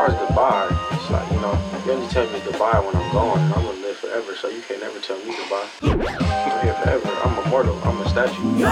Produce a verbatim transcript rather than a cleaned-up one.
far as goodbye, it's like, you know, you only tell me goodbye when I'm gone, and I'm gonna live forever, so you can't never tell me goodbye. I'm here forever. I'm immortal. I'm a statue.